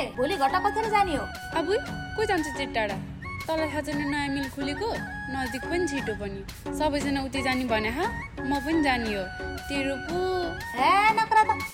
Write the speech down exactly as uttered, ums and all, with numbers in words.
भोलि घटा कतिर जाने हो? अब को जान्छ चिट्टाडा? तँलाई थाहा छैन नयाँ मिल खुलेको? नजिक पनि छिटो पनि। सबैजना उतै जाने भने हा म पनि जाने हो। तेरो पो हे नकरा त